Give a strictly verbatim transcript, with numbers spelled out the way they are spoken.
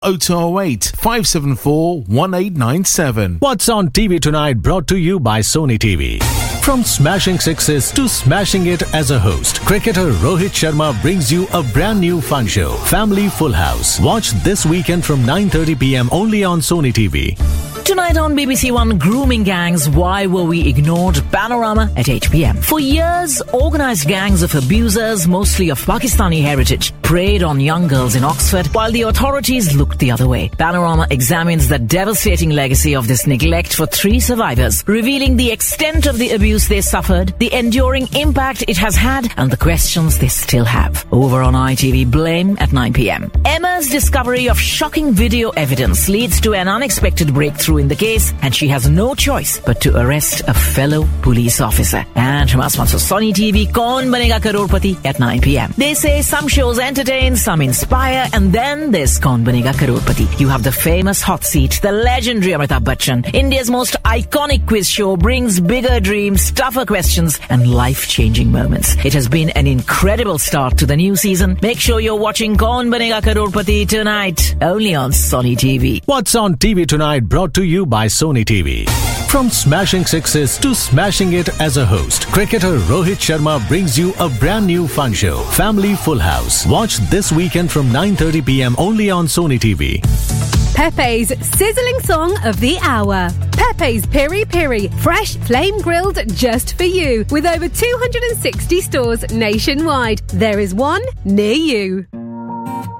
oh two oh eight, five seven four, one eight nine seven. What's on T V tonight brought to you by Sony T V. From smashing sixes to smashing it as a host, cricketer Rohit Sharma brings you a brand new fun show, Family Full House. Watch this weekend from nine thirty p.m. only on Sony T V. Tonight on B B C One, grooming gangs, why were we ignored? Panorama at eight p.m. For years, organised gangs of abusers, mostly of Pakistani heritage, preyed on young girls in Oxford while the authorities looked the other way. Panorama examines the devastating legacy of this neglect for three survivors, revealing the extent of the abuse they suffered, the enduring impact it has had, and the questions they still have. Over on I T V, Blame at nine p.m. Emma's discovery of shocking video evidence leads to an unexpected breakthrough in the case, and she has no choice but to arrest a fellow police officer. And from us, once on Sony T V, Kaun Banega Crorepati at nine p.m. They say some shows entertain, some inspire, and then there's Kaun Banega Crorepati. You have the famous hot seat, the legendary Amitabh Bachchan. India's most iconic quiz show brings bigger dreams, tougher questions, and life-changing moments. It has been an incredible start to the new season. Make sure you're watching Kaun Banega Crorepati tonight, only on Sony T V. What's on T V tonight brought to you by Sony T V. From smashing sixes to smashing it as a host, cricketer Rohit Sharma brings you a brand new fun show, Family Full House. Watch this weekend from nine thirty p.m. only on Sony T V. Pepe's sizzling song of the hour. Pepe's Piri Piri, fresh flame grilled just for you. With over two hundred sixty stores nationwide, there is one near you.